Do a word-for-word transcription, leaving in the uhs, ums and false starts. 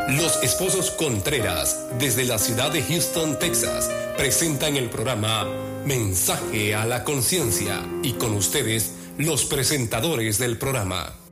Los esposos Contreras, desde la ciudad de Houston, Texas, presentan el programa Mensaje a la Conciencia, y con ustedes, los presentadores del programa.